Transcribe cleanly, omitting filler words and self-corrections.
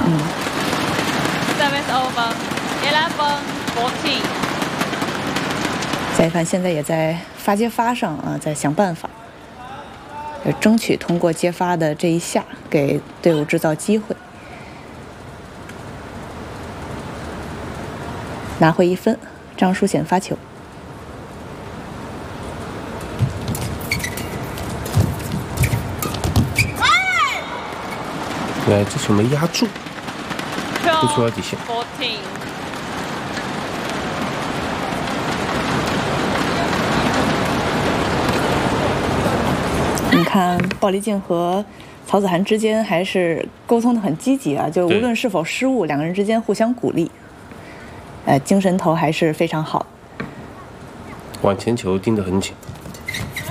Service over 11-14。 赛一凡现在也在发接发上啊，在想办法，争取通过接发的这一下给队伍制造机会，拿回1分。张淑娴发球。 哎，这球没压住，不出了底线。 你看鲍丽静和曹子涵之间还是沟通的很积极啊，就无论是否失误，两个人之间互相鼓励，精神头还是非常好。 往前球盯得很紧。